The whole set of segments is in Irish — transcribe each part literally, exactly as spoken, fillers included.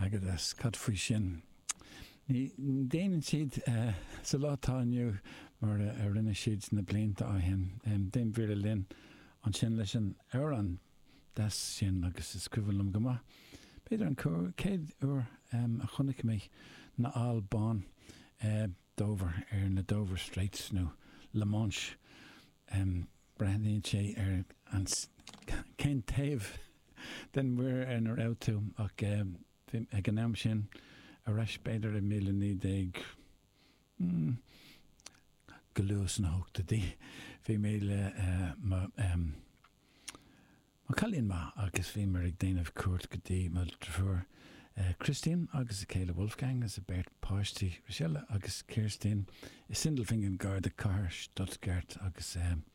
agadas cad faoi sin. Ní déanaan siad sa látániu mar a rinne siad na blianta á hen. Déim bhír a linn an sin leis an áran das sin agus is cuivalm go maith. Beidir an céad uair a chonig mé na Albán Dover ar na Dover Straits nó Le Manche. Breithníonn sé ar an cén taobh den bhuair ar ar áitú ach ag an am sin a reis beidir i míle ní déag go luas na hochtadí. Bhí mé le má cailíonn ma agus bhí mar ag déanamh cuairt go dtí má trúir Christine agus a Céile Wolfgang as a Bert Páistí Rochelle agus Kirstine is Sindelfingen Garda Car Stuttgart agus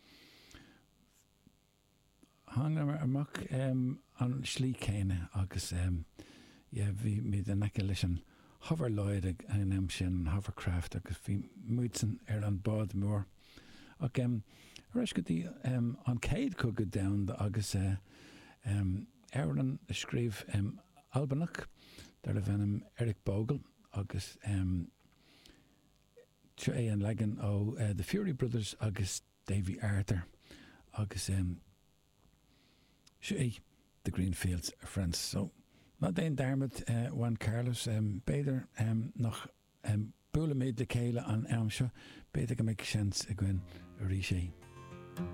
hang amach an slí céine agus bhí mí den aice leis an hoverloid ag an am sin hovercraft agus bhí muidsan ar an bád mór ach reis go dtí an céad chu go down agus Éireann a scríb Albanach dar a bhenim Eric Bogle agus tu é an legan ó The Fury Brothers agus Davy Arthur agus um, se é The Greenfields of France. So ná déon dermid uh, Juan Carlos um, beidir um, nach um, bula méid de céile an am seo beidir go méid seans a gin a rí sé.